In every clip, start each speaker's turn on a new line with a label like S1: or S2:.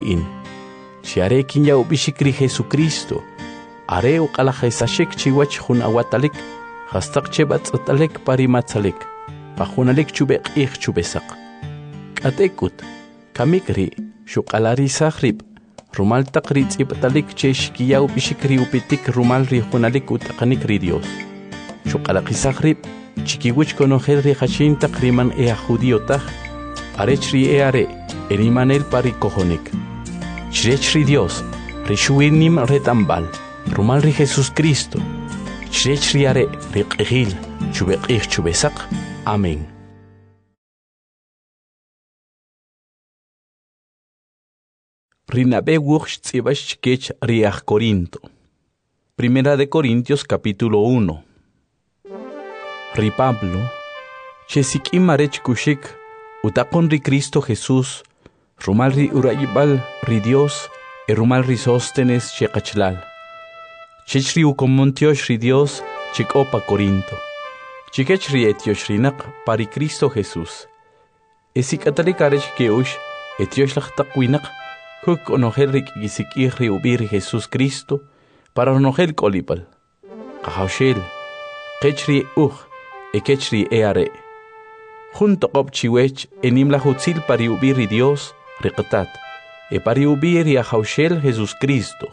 S1: in. Chiare kinya ubishikri Jesucristo. Are uqala Jesashik chiwach hun awatalik. Hastak chebat atalek parimatzalik. Pajunalik chubek ich chubesak. Katekut. Kamikri. Shukalari sahrib. Rumal takrit ipatalik chesh kiya ubishikri upitik rumal ri hunalik utakanikri Dios. Shukalaki sahrib. Chikiwich konojel ri hashin takriman judío tak. Arechri are. Erimanel parikohonik. Chrechri Dios, Rishuinim retambal, Rumalri Jesus Cristo, Chrechri are Riqhil, Chubekich Chubesak, Amén. Rinabe Wuch Tsibash Kech Riach Corinto. Primera de Corintios capítulo 1. Ri Pablo, Chesikim Marech Kushik, Utakon ri Cristo Jesús, Rumal ri urayibal ri Dios, rumal ri Sóstenes chekachlal. Chichri ukomontiosh ri Dios, chikopa Corinto. Chikech ri etiosh rinak pari Cristo Jesús. Esikatalik arech keush, etiosh lachtakwinak, huk onogel rik gisikir ri ubir Jesús Cristo, para onogel kolipal. Kahaushel, kechri ekechri eare. Junto op chiwech enim la hutzil pari ubir ri Dios, Riqtat, pari ubir y a Jaushel Jesús Cristo.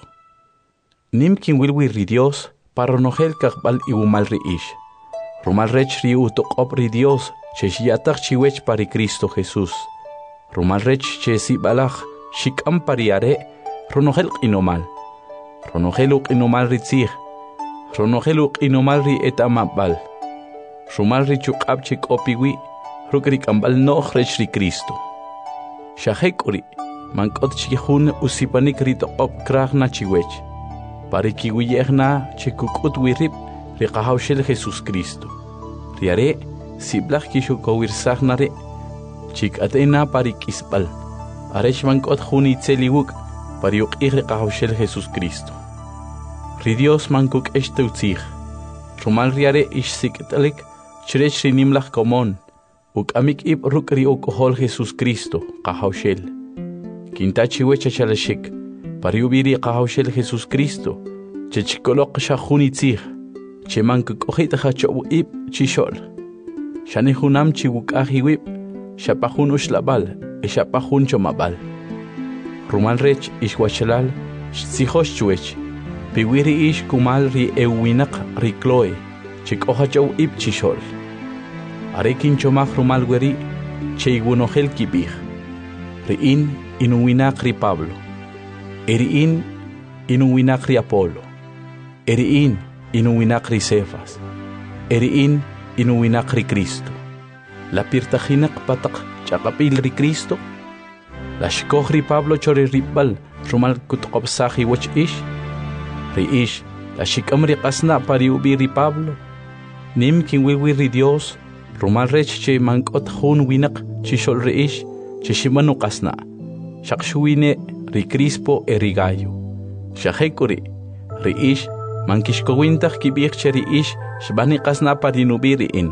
S1: Nimkin wilwi ri Dios, para nogel kakbal ibumal ri ish. Rumal rech ri utokop ri Dios, cheshiatak chiwech pari Cristo Jesús. Rumal rech chesi balach, shikam pariare, ronogel inomal. Ronogeluk inomal ri tzig. Ronogeluk inomal ri etamabal. Rumal ri chukab chik opiwi, rukrik ambal noch rech ri Cristo. Shahekuri, mankot chihun usipanik rito op kragna chiwech. Parikiwiyegna chikukut wirip riqahaushel Jesus Cristo. Riare, siblach kishukowir sagnare, chik atena parikisbal. Arech mankot huni tseliwuk, pariuk riqahaushel Jesus Cristo. Ridios mankuk eshteutzig. Rumal riare ishsikitalik, chrech rinimlach komon. Uk amik ib rukri okohol Jesus Cristo, kahaushel. Kintachi wecha chalashik, pariubiri kahaushel Jesus Cristo, chechikolok shahuni tzig, chemank kohita hachobu ib chishol. Shanihunam chiwuk ahiwib, shapahun ushlabal, shapahun chomabal. Rumal rech ishwachalal, tsihosh chuech, piwiri ish kumal ri ewinak ri kloe, chikohachow ib chishol. Arekin chomach rumal gueri, cheigunohel kibig. Riin inuwinak ri Pablo. Eriin inuwinak ri Apolo. Eriin inuwinak ri Cefas. Eriin inuwinak ri Cristo. La pirtajinak patak chakapil ri Cristo. La shkoh ri Pablo chori ribal rumal kutkopsahi wach ish. Ri ish la shikam ri qasna pari ubi ri Pablo. Nim kin wiwi ri Dios. Rumal rech che mankot hun winak chishol reish chishimanu qasna. Shakshuine ri Crispo erigayo. Shahekuri reish mankishkowintach kibich che reish shbani qasna parinubiri in.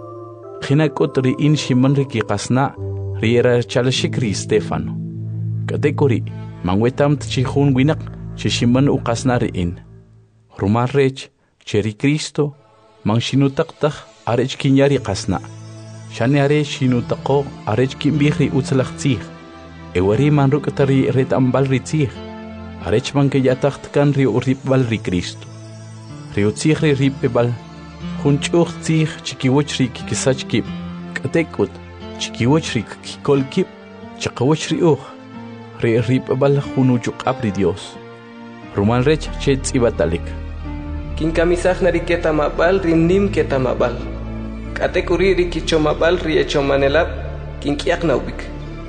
S1: Khinakot ri in shiman ri ki qasna riera chalashikri Stefano. Katekuri mangwetamt chihun winak chishiman u qasna ri in. Rumal rech che ri Cristo mangshinutaktak arech kinyari qasna. Shani are shinutaqo arech kimbihri utzlach tzig. Ewari man rukatari retambal ri tzig. Arech man kayatacht kan ri uripbal ri Cristo. Ri utzig ri ripebal. Hunchuch tzig chikiwoch ri kikisach kip. Katekut chikiwoch ri kikol kip. Chakawoch ri uch. Ri ripebal hunuchuk apri Dios. Rumal rech chetz ibatalik.
S2: Kinkamisaj nariketa mabal rimnim keta mabal. Katekuri rikicho mabal riecho manelab kinkiak naubik.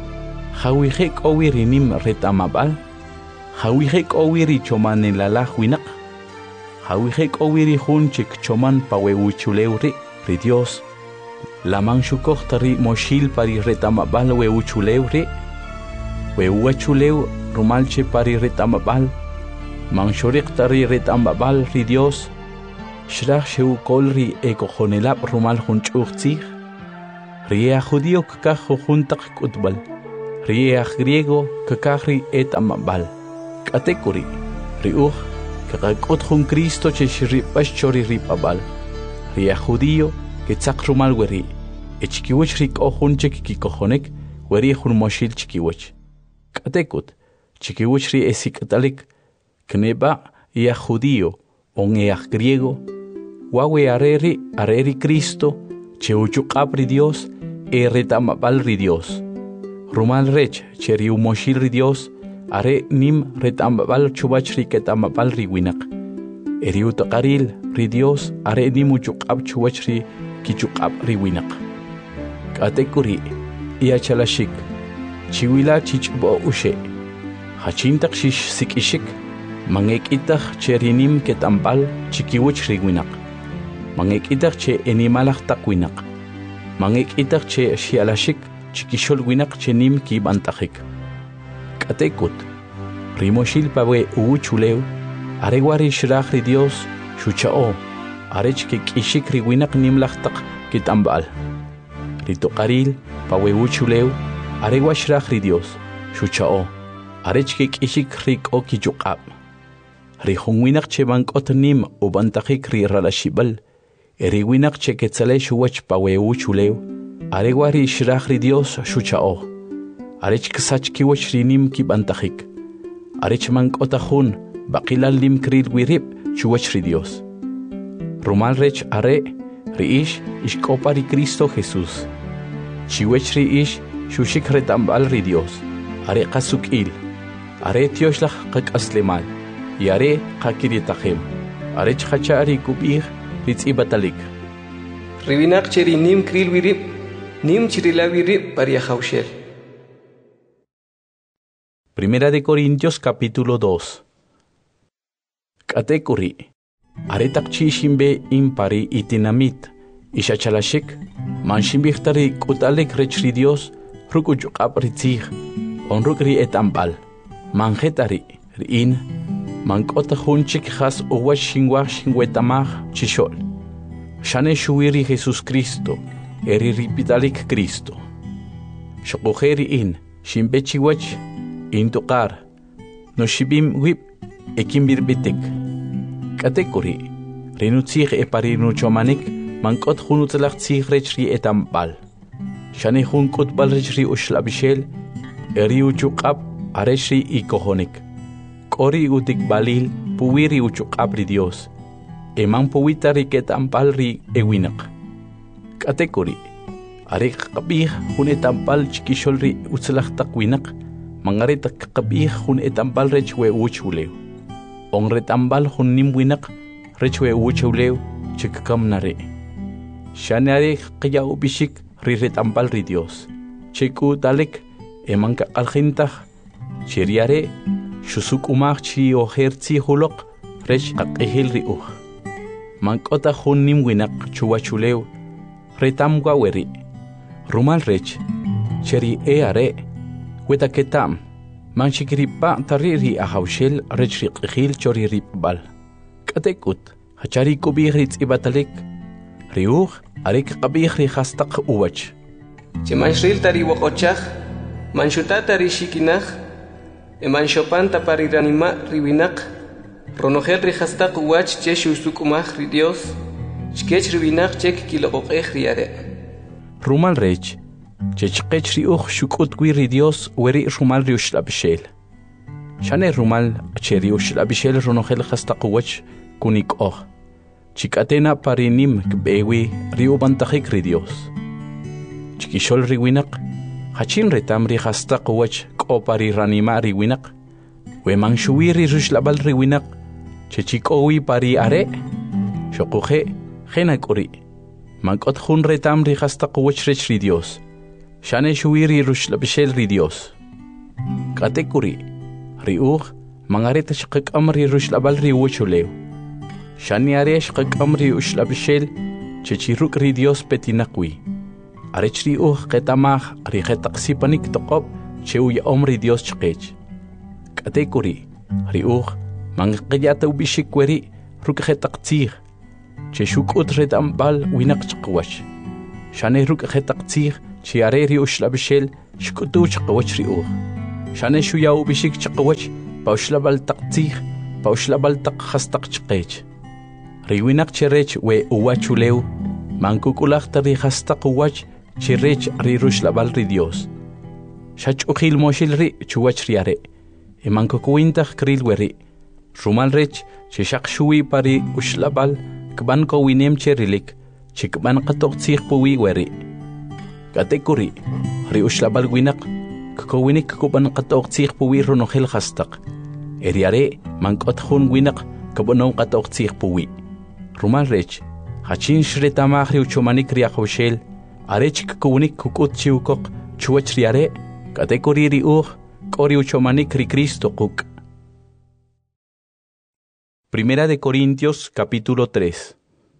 S1: Hawihek owi rinim retamabal. Hawihek owi richo manelalah winak. Hawihek owi rihunchik choman paweuchuleuri ri Dios. Laman shukohtari moshil pari retamabal weuchuleuri. Weuachuleu rumalche pari retamabal. Manshorik tari retambabal ri Dios. Shrach sheu kolri ekojonelab rumal hunchuchtzig. Ria judío kakajo juntak kutbal. riach griego kakahri et amabal. Katekuri, riuch, kakakot jun Cristo cheshiripash chori ripabal. Riach judío, que tzakrumal weri, echkiwich rik ojun chekikikojonek, weri jun moshil chikiwich. Katekut, chikiwich ri esikatalik, kneba iach judío, on iach griego, wawe areri Cristo, cheuchukapri Dios, retamabal ri Dios. Rumal rech, cheriu moshil ri Dios, are nim retamabal chubach ri ketamabal ri winak. Eriu takaril ri Dios, are nimu chukap chubach ri kichukap ri winak. Katekuri, iachalashik, chiwila chichbo ushe, hachintak shish sikishik, mangekitach cherinim ketambal chikiwich ri winak. Mangekitach che enimalach takwinak. Mangekitach che shialashik, chikishol winak chenim ki bantachik. Katekut, rimoshil pawe chuleu, aregwari shrach ri Dios, shuchao, arech ke kishik ri winak nimlachtak kitambal. Ritokaril, pawe chuleu, aregwa shrach ri Dios, shuchao, arech ke kishik rik o kichukab. Rihong winak che bankot nim o bantachik ri ralashibal, eri winak che ketzale shuwach pawe chuleu, aregwari shrach ri Dios, shuchao. Arech ksach kiwach rinim ki bantachik. Arech mankotajun, bakilal lim kril wirip, chuwach ri Dios. Rumal rech are, riish, ishkopa ri Cristo Jesús. Chiwech riish, shushik retambal ri Dios. Are kasukil. Are tioshlach kak aslemal. Y are kakiritajem. Arech hachari kubir, ritzibatalik.
S2: Ribinak cheri nim kril wirip, nim chirila wirip pariahaushel.
S1: Primera de Corintios capítulo 2. Katekuri, aretak chishimbe impari itinamit, ishachalashik, manshimbichtari kutalek rechri Dios, rukuchukap ritzig, onrukri etambal, manjetari, riin, mankota hunchik has uwach shingwach shingwetamach chishol. Shane shuiri Jesus Cristo, eri ripitalik Cristo. Shokujeri in, shimbechiwach, Intukar, no shibim whip, ekimbir bitik. Katekuri, renutzig eparinu chomanik, mankot hunutlach rechri etambal. Shani hunkot balrechri ushlabishel, eri uchukap, arechri ikohonik. Kori utik balil, puwiri uchukap ri Dios. Eman puwita riketambal ri ewinak. Katekuri, arek kabih hunetambal chikishol ri utzlach takwinak. Mangarita kabih hun etambal rechwe uchuleu. On retambal hun nimwinak rechwe uchuleu chikakam nare. Shanare kaya ubishik ri retambal ri Dios. Chiku dalek emanka algintach chiriare shusuk umach chi oherzi hulok rech kakehil ri uch. Mankota hun nimwinak chuachuleu retamgwa weri. Rumal rech cheri are. Weta ketam, manchikiripa tariri ahaushel rechrik hil chori bal. Katekut, hachari kubihritz ibatalik, riuch, arik kabihri hastak uwach.
S2: Chemanshil tari wakochach, manshutata rishikinach, emanshopan tapariranima ribinak, ronogel rihastak uwach cheshu sukumach ri Dios, chkech ribinak chek kilogokech riare.
S1: Rumal rech, Chechkech riuch shukut ri Dios weri rumal riushlabishel. Shane rumal cheriushlabishel ronogel hastakuwach kunik och. Chikatena parinim kbewi riubantahik ri Dios. Chikishol riwinak, hachin retam ri hastakuwach kopari ranima riwinak. Weman shuwiri rushlabal riwinak, chechikowi pari are. Shokuhe, genakuri. Mankot hun retam ri hastakuwach rech ri Dios. Shane shuiri rushlabishel ri Dios. Katekuri, riuch, mangareta shkak amri rushlabal ri uchuleu. Shane are shkak amri ushlabishel, chechiruk ri Dios petinakwi. Arech riuch ketamach, ri ketaksipanik tokob, cheu ya omri Dios chkech. Katekuri, riuch, mangakayata ubishikweri, ruk ketaksir, cheshuk utretambal winak chkwach. Shane ruk ketaksir, Chiareri ushlabishel, shkutu chaqawach riuq. Shane shuyaw bishik chaqawach pauxlabal taqtzij, pauxlabal taq hastaq chqech. Riwinak cherech we uwachuleu, mankukulaqta ri hastaq uwach cherech ri rushlabal ri Dios. Shach'uqil moshil ri chuwach riare, mankukuwintaq kril weri. Rumal rech chishaq shuwi pari ushlabal kban ko winem cherilik, chikban qatoqtzij puwi weri. Katekuri, ri ushlabal winak, kukowinik kuban qatoqtzij puwi runohil hastaq. Eriare mankotjun winak kubonon qatoqtzij puwi. Rumal rech, hachin shretamaj ri uchomanik riaqoshel, arech kukowinik kukut chiukok chuwach riare, katekuri ri kori uchomanik ri Cristo kuk. Primera de Corintios capítulo 3.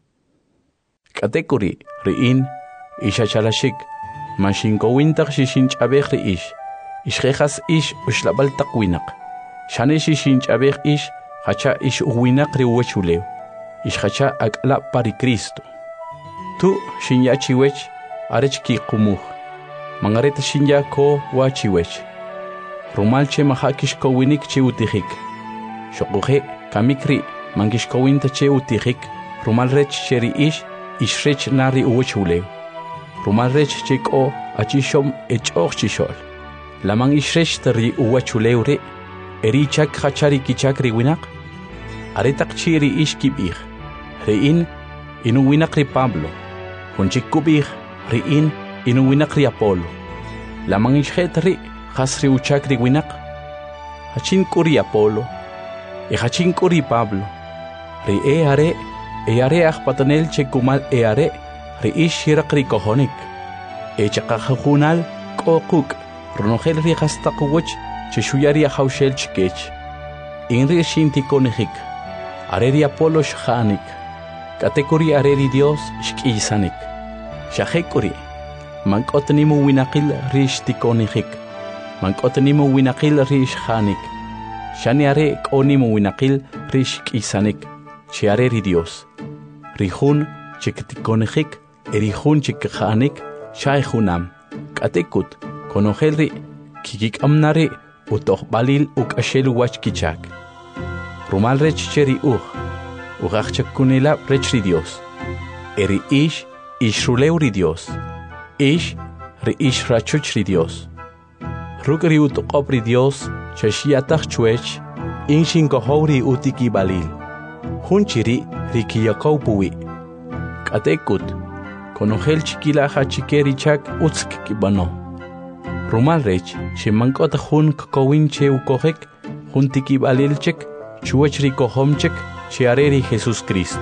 S1: Katekuri riin ishachalashik mashinkowintaq shishinch'abej ri ishjejas ushlabal taqwinaq shane shishinch'abej hacha uwinaq ri uwachulew hacha ak'la pari Cristo tu shinyachiwech arech kiqumuj mangareta shinya ko wachiwech rumal che mahakishkowinik che utijik shoquje kamikri mangishkowinta che utijik rumal rech cheri ishrech nari uwachulew rumal rech cheko achishom ech'oq chishol lamang ishrech tari uwachulew re erichak hachari kichak ri winaq aretaq chiri kib'ij riin inu winaq ri Pablo junchik kub'ij riin inu winaq ri Apolo lamang ishjet ri has ri uchak ri winaq hachin kuri Apolo hachin kuri Pablo ri are ajpatanel chekumal are ri shiraq ri kojonik chaqajunal k'oquk runojel ri hastaqwach cheshuyari hawshel chkech inri shintikonijik are ri Apolo shjanik katekuri are ri Dios shk'isanik shajekuri mank'otnimu winaqil ri shtikonijik mank'otnimu winaqil ri shjanik shani are k'onimu winaqil ri shk'isanik chi are ri Dios rijun chiktikonijik erijun chikjanik shayjunam katekut konojel ri kikik'amnari utojbalil uk'axel wach kichak rumal rech cheri ujajchakunila rech ri Dios eri ishrulew ri Dios ri rachuch ri Dios ruk ri utoqob ri Dios chashiataj chuech inshinkojow ri utikibalil junchiri ri kiyakow puwi katekut konojel chikila hachikeri chak utzk kibano rumal rech shimankot jun kokowin che ukojek jun tikibalilchek chuech ri kohomchek chiare ri Jesus Cristo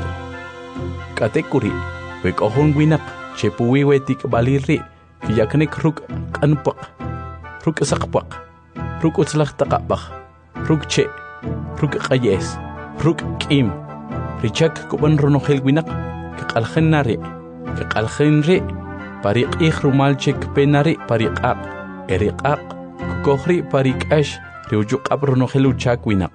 S1: katekuri wekojun winaq che puwi wetikbalil ri yaknek ruk qanpaq ruk saqpaq ruk utzlaq taqapaq ruk che ruk qayes ruk k'im richak kuban runojel winaq qaljenari qaljenri pariqij rumal chek penari pariqaq eriqaq kokri pariqash riujuqab runojel uchak winaq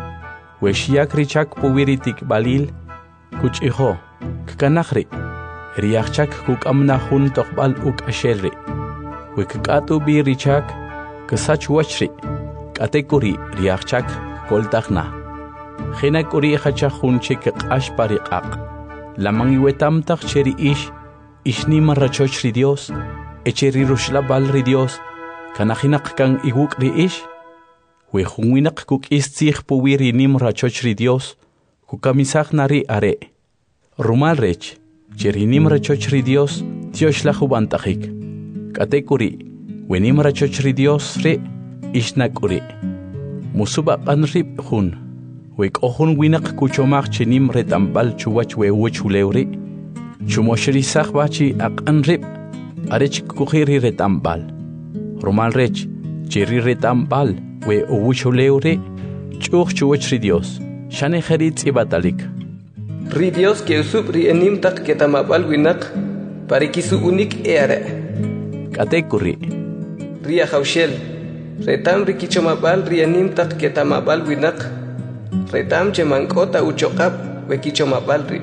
S1: weshiak richak puwiritik balil kuch'ijo kanajri riachchak kukamna jun toqbal uk'ashelri wekqatu bi richak kasach wachri katekuri riachchak koltajna jena kuri hacha jun chek q'ash pariqaq lamang iwetamtaj cheri ishnima rachoch ri Dios echeri rushlabal ri Dios kanajinaq kan iguk ri we junwinaq kuk'istzij puwiri nim rachoch ri Dios kukamisaj nari are rumal rech cheri nim rachoch ri Dios tioxlaj ubantajik katekuri we nim rachoch ri Dios re ishnakuri musubaqan rib jun wek'ojun winaq kuchomaj chenim retambal chuwach we uwechulewri chumoshrisaj bachi aq'an rib arech kukujiri retambal rumal rech cheri retambal we uwechulewri ch'uj chuwach ri Dios shane jeri tz'ibatalik
S2: ri Dios que usub ri enim taq ketamabal winaq parikisu unik are
S1: katekuri
S2: ri ajawshel retam ri kichomabal ri enim taq ketamabal winaq retam che mankota uchoqab we kichomabal ri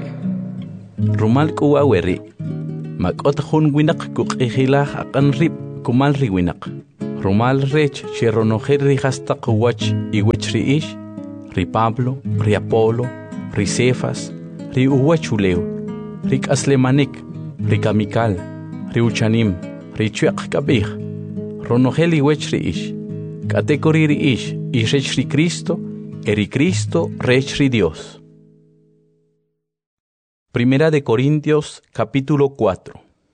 S1: rumal kuwaweri mak'ot jun winaq kuq'ijilaj aq'an rib kumal ri winaq Rumal rech che ronojel ri hastaq wach iwech ri ish, ri Pablo, ri Apolo, ri Cefas, ri uwachuleu, ri Kaslemanik, ri Kamikal, ri Uchanim, ri Chuak Kabih, ronojel iwech ri ish, katekori ri ish, rech ri Cristo, eri Cristo rech ri Dios. Primera de Corintios, capítulo 4.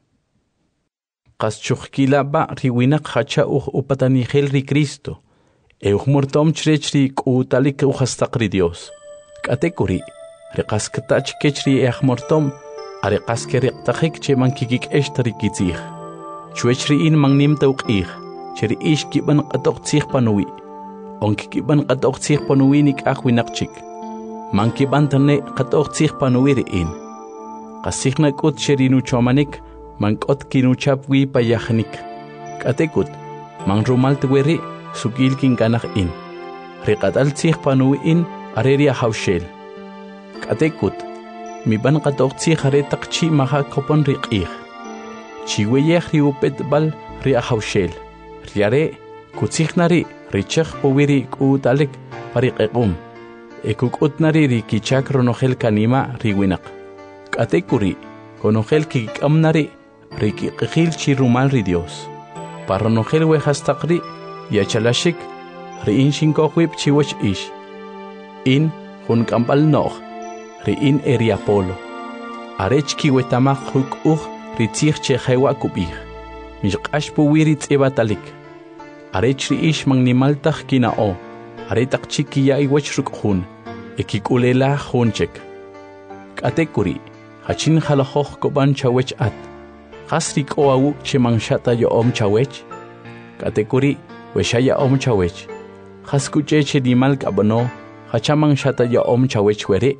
S1: Qaschuqkilaba riwinak hacha upatanigel ri Cristo, mortom chrech ri k'utalik hastaq ri Dios. Katekuri, riqaskatach kech ri mortom, ariqaske riqtajik che mankikik ri kitzij. Chuech ri in mangnim tawqij, che ri ish kiban qatoqtzij panuwi. Onki kiban qatoqtzij panuwi nik winak chik. Mankiban tane qatoqtzij panuwi ri in. Qasigna kut che ri nuchomanik, mankot kinuchap wi payahnik. Katekut, man rumal tweri sukil kin kanach in. Riqatal tzij panuwi in areria haushel. Katekut, mi ban qatok tzij are taqchi maha kopon riqij. Chiweyeh ri upet bal ri haushel. Riare kutsignari richach powiri kutalek pariqequm. Ekukutnari ri kichak ronojel kanima riwinak. Katekuri, konojel kikamnari rikiqil chirumal ri Dios. Paronojel wehastaqri yachalashik ri in shinkohuip chiwach ish. In hun kampal nog ri in eri Apolo. Arech kiwetamak huk ri tzich chehewa kubih. Mishqash puwiri tsebatalik. Arech ri ish mangnimaltach kinao. Aretak chikiya iwach rukhun. Ekikulela hunchek. Katekuri. Hachin halahoch koban chawech at. Hasrik oawu chemangshata yo chawech. Katekuri weshaya chawech. Haskuche chedimal kabano. Hachamang shata yo chawech were.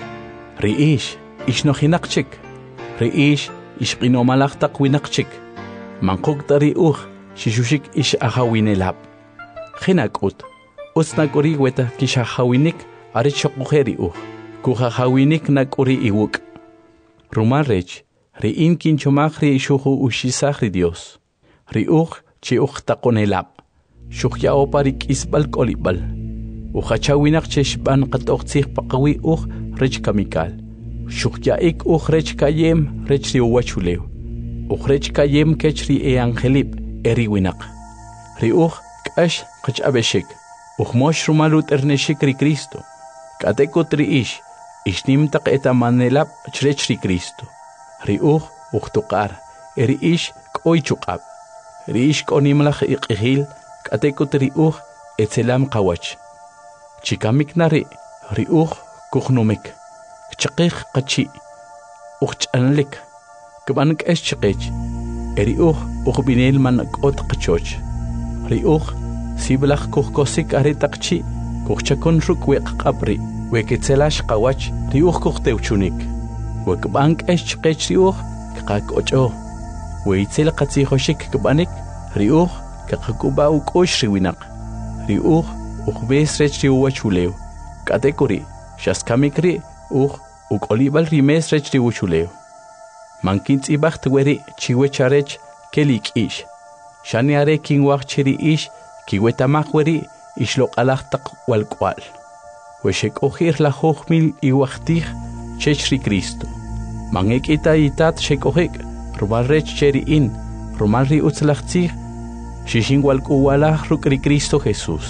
S1: Riish ishnohinakchik. Riish ishqinomalachtak winakchik. Mankukta shishushik ish ahawinelab. Hinakut. Usnakuri weta kishahawinik arichokujeri kuhahawinik nakuri iwuk. Rumarech, riin kinchomagri ishuhu ushisagri Dios. Riuch chi takonelab. Shukya oparik isbal kolibal. Uhachawinak cheshban katoxig pakawi rech kamikal. Shukya ik rech kayem rech riuwachuleu. Rech kayem kechri angelip eriwinak. Riuch kash kach abeshik. Mosh rumalut erneshik ri Cristo. Katekot ri ish. Ishnimtak etamanelab chrech ri Cristo. Ri tukar. Eri ish koichukab. Ri ish konimlach iqihil. Katekot ri etzelam kawach. Chikamik nari. Ri kuhnumik. Chakich kachi. Chanlik. Kabanak es chakich. Eri binel man kot kachoch. Ri Siblach kuhkosik aretakchi, kuhchakon ruk kabri, weketselash kawach, riuch kuhteuchunik. Wekbank eschkech riuch, kak ocho. Weitzel katzihoshik kabanik, riuch, kakakuba ukosh riwinak. Riuch, ukbes rech riuachuleu. Katekuri, shaskamikri, ukolibal rimes rech riuchuleu. Mankins ibacht weri, chiwecharech, kelik ish. Shaniare kingwach chiri ish, Kiwetamakweri ishlok alachtak walkwal. Weshek ojir la hochmil iwachtij chechri Cristo. Mangek itat shek ojek, rumalrech cheri in, rumalri utzlachtzig, shishin walkuwalach rukri Cristo Jesús.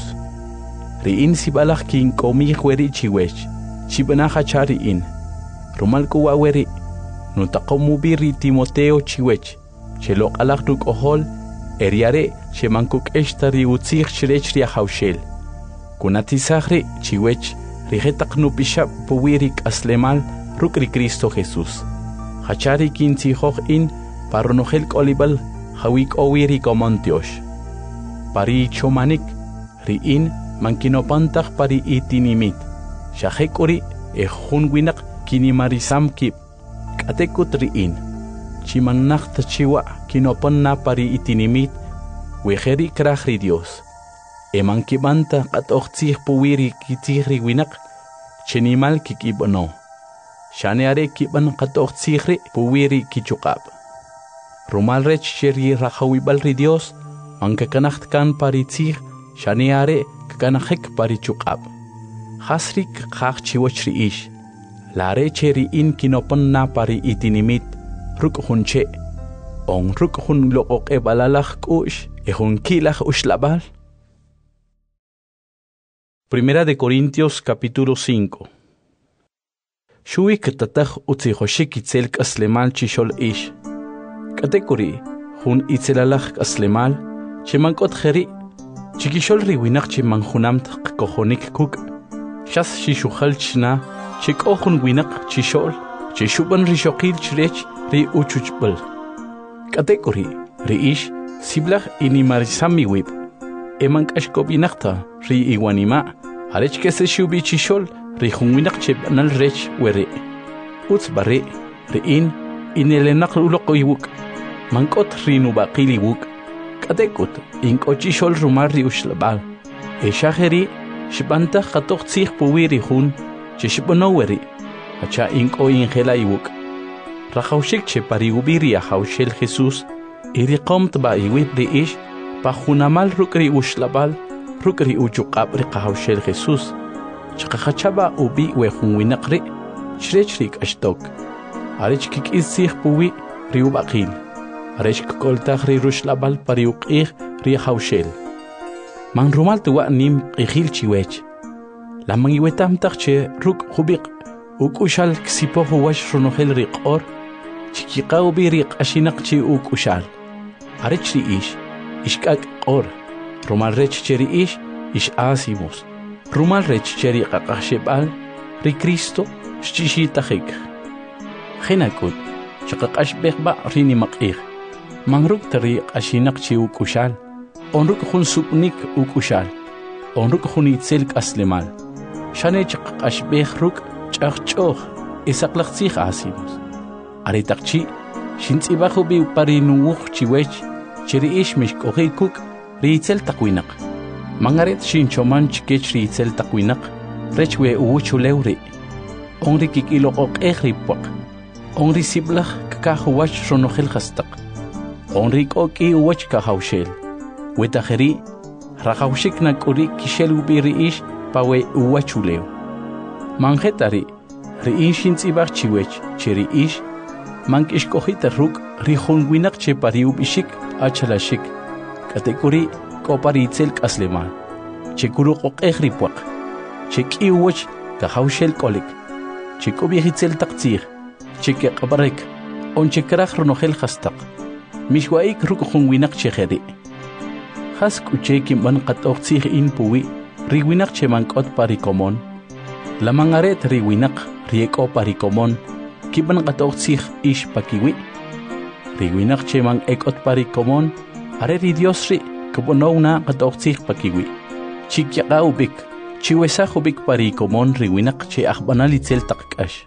S1: Ri in sibalach kin komij weri chiwech, chibanaja chari in. Rumalkuwaweri, nutakomubiri Timoteo chiwech, chelok alach ruk ohol, Eriare, Shemankuk Eshtari Utzich Chrechria Haushel. Kunatisagri, Chiwech, Rigetak Nupishap Puwirik Aslemal, Rukri Cristo Jesús. Hachari Kinti Hoch in, Paronogel Kolibal, Hawik Owiri Comontiosh. Pari Chomanik, Riin, Mankinopantach Pari Itinimit. Shahekuri, Ejunwinak, Kinimarisam Kip. Katekut Riin. Chimanachta chiwa kinoponna pari itinimit wejeri krahri Dios. Emankibanta katoxtzih puwiri kitihri winak chenimal kikibono. Shaneare kiban katoxtzihri puwiri kichukab. Rumalrech cheri rahawibal ri Dios Manka kanahkan paritzig, shaneare kanahek parichukab. Hasrik kach chiwachri ish. Lare cheri in kinopon na pari itinimit, ruk hunche. On ruk hun look e balalach kush, e hun kilach ushlabal. Primera de Corintios capítulo 5. Shui katatach utzihoshik itzelk aslemal chishol ish. Katekuri, hun itzelalach aslemal, chemankot jeri, chikishol riwinach chemanjunamt kohonik kuk, shas shishuhal chna, chikohun winak chishol, chishuban rishokil chrech ri uchuchbal. Katekuri, ri ish, siblach inimarisami wib. Emank ashkobinakta ri iwanima, arech kese shubi chishol, ri hunwinak chebanal rech were. Uts bare, ri inelenak uloko iwuk, mankot ri nubakili wuk, katekut, inkochishol rumar ri ushlabal. Eshaheri, shibanta katok tsih puwiri hun, chishibanoweri, hacha inko ingela iwuk. Rahaushik che pariubiri a haushel Jesus, iri komt ba iwib ri ish, pajunamal rukri ushlabal, rukri uchukab ri kahaushel Jesus. Chakachaba ubi we hunwinakri, shrechrik ashtok. Arich kik isih puwi riubakil. Arich koltach ri rushlabal pariukih ri haushel. Man rumal tuwa nim ihil chiwech. Lamang iwetam takche ruk hubik, ukushal ksipohu wash runohel riqor, chikika ubi riq ashinak chi ukushal. Arich ri ish. Ishkak or, rumal rech cheri ish asimos. Rumal rech cheri kakashebal, ri Cristo, shchishitahik. Hinakut, chakakash bekba rini makir. Mangruk tari ashinak chi ukushal. Onruk hun supnik ukushal. Onruk hun itzelk aslemal. Shane chakakash bekruk chakchoh, isaklaktsih asimos. Aritakchi, shintsibahu bi uparinuuch chiwech. Chiri ish mishkohi kuk riitzel takwinak. Mangaret shinchoman chikech riitzel takwinak. Rechwe uwuchulewri. Onri kikilokok ehripwak. Onri siblach kakahuwach ronohel hastak. Onri koki uwach kahaushel. Wetajeri, rahaushik nakuri kishel ubiri ish pawe uwachulew. Mangetari, riinshin tzibach chiwech, chiri ish, mank ishkohita ruk rihunwinak che pariubishik achalashik. Katekuri koparitzel kasleman. Chekuru kok ehripwak. Chek iwach kahaushel kolik. Chekobihitzel taktsir. Cheke kabarek. On chekrach ronohel hastak. Mishwaik ruk hunwinak cheheri. Has kucheki man katoksir in puwi. Riwinak che mankot parikomon. Lamangaret riwinak rieko parikomon. Kiban katoksir ish pakiwi. Riwinak che mang ekot parikomon. Are ri Dios ri kubonaw na katoksir pakiwi. Chikyaka ubik. Chiwesa ubik parikomon riwinak che akbanalitzel takkash.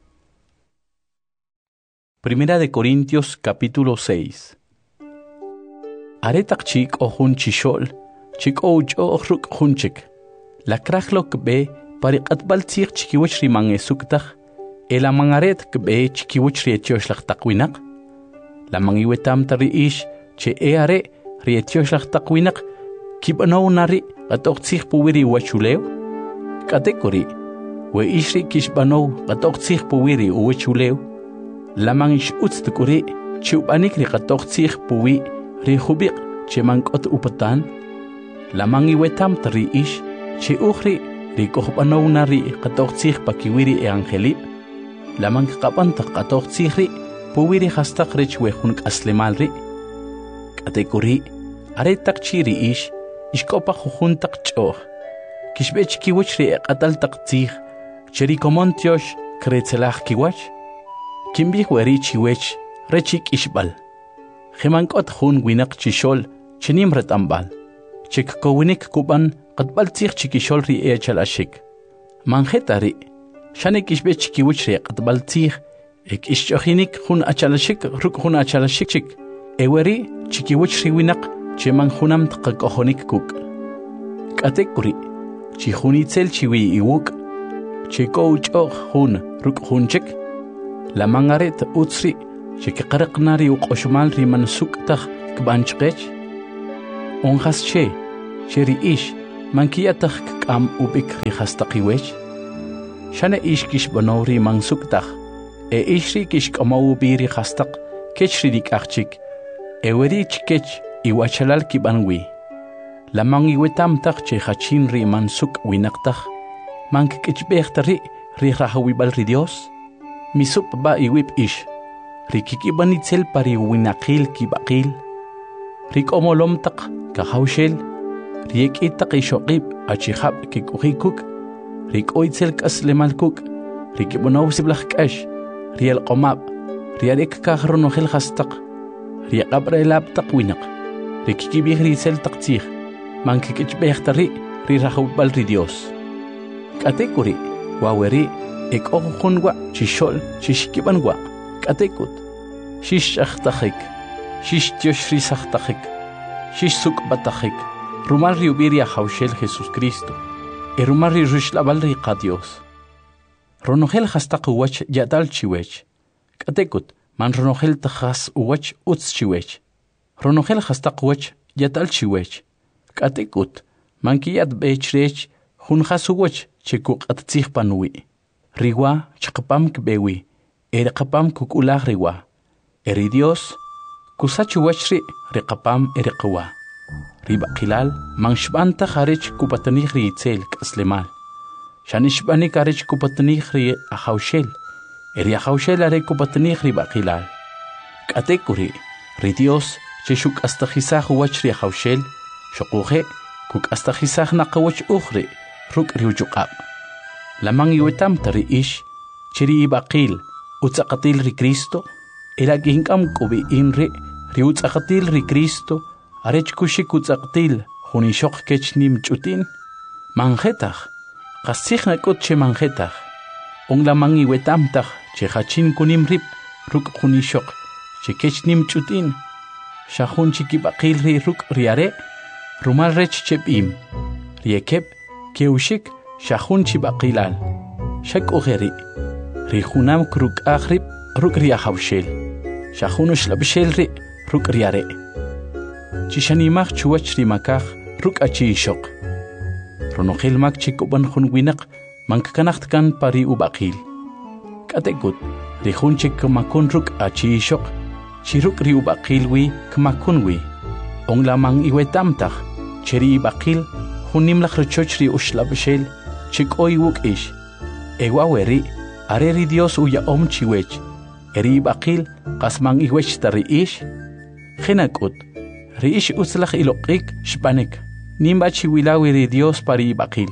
S1: Primera de Corintios capítulo 6. Aretak chik ohun chishol. Chik ouch ohruk hunchik. La krachlok be pariqatbal tsik chikiwich rimang esuktak. Ela mangaret kbe chikiwich rietiosh takwinak. La mangiwetam tari ish che eare rietiosh takwinak. Kibanaw nari katoksik puwiri wachulew. Katekori we ishri kishbanaw katoksik puwiri wachulew. La mangish utstukuri chiubanik ri katoksik puwi ri hubik che mankot upatan. La mangiwetam tari ish che ukhri ri kohbanaw nari katoksik pakiwiri e angelip. La mangkapantak katoksik ri puwiri hastak rich we hunak aslemal ri. Katekori aretak chiri ish ishkopa jujuntak choh. Kishbech kiwach ri ekatal taktsig. Cheri komontiosh kretzelach kiwach. Kimbih weri chiwech rechik ishbal. Jimankot jun winak chishol chenimret ambal. Chik kowinik kuban katbal tsig chikishol ri echalashik. Manjetari shanek ishbech kiwach ri katbal tsig. Ek ishchohinik jun achalashik ruk jun achalashik chik. Eweri chikiwach ri winak cheman junam tqakohonik kuk. Katekuri chihunitzel chiwi iwuk. Chiko uchoh jun ruk jun chik. La mangaret utsri chikqarqnari uqoshmal ri mansuktaj kbanchqech. onjas cheri ish mankiyataj k'am ubik rihastaqi shane ish kish banori mansuktaj ishri kish k'amaw biri hastaq kechri dik'aqchik eweri chikech iwachalal kibanwi lamang iwetamtaj che hachin ri mansuk winaqtaj mankik'chb'ejtari rihrahawiyb'al ri Dios misup ba iwip ish rikikibanitzel pari winaqil kibaqil rikomolomtaq kahawshel riekitaq ishoqib achihab kikujikuk rikoitzel kaslemalkuk rikibunawsiblaj k'ash riel qomab rialek kahronojel hastaq riaqabrelabtaq winaq rikikibij risel taqtzij mankik'chb'ejtari rirahawb'al ri Dios k'atekuri waweri ek'ojunwa chixol chixkibanwa k'atekut xixch'ajtajik xixtioxrisajtajik xixsuk'batajik rumal riubiri ajawxel Jesucristo rumal ririxlab'al riqa Dios ronojel hastaq uwach yatal chiwech k'atekut man ronojel tajas uwach utz chiwech ronojel hastaq uwach yatal chiwech k'atekut man kiyat b'echrech junjas uwach chekuq'attzij panwi riwa chaqapam kbewi erqapam kuk'ulaj riwa eri Dios kusach uwachri riqapam eriqwa ribaqilal manxb'antaj arech kupatanij riitzel k'aslemal xanixb'anik arech kupatanij ri ajawxel eri ajawxel are kupatanij ribaqilal k'atekuri ri Dios chexuk'astajisaj uwach ri ajawxel xoquje kuk'astajisaj naqawach ujri ruk' riuchuq'ab' lamang iwetamta ri ish chiri ibaqil utz'aqatil ri Cristo erakink'am k'ubi'in ri utz'aqatil ri Cristo arech kuxik utz'aqatil junixoq kech nim ch'utin manjetaj qasij nak'ut che manjetaj on lamang iwetamtaj che hachin kunim rib ruk' junixoq che kech nim ch'utin xajun chikib'aqil ri ruk' riare rumal rech cheb'im riekeb keuxik xajun chib'aqilal xak'ujeri ri junam kruk'aj rib ruk' ri ajawxel xajun uxlab'xel ri ruk' riare chixanimaj chuwach ri makaj ruk' achixoq ronojel mak chik'ub'an jun winaq mankkanaj tkan pa ri ub'aqil k'atekut ri jun chik kmakun ruk' achixoq chi ruk' ri ub'aqil wi kmakun wi on lamang iwetamtaj che ri ib'aqil jun nimlaj richoch ri uxlab'xel chik'oy wuk'ix ewaweri are ri Dios uya'om chiwech eri ib'aqil qasman iwech ta ri ix jinak'ut ri ix utzlaj iloq'ik xb'anik nimba chiwilawi ri Dios pa ri ib'aqil.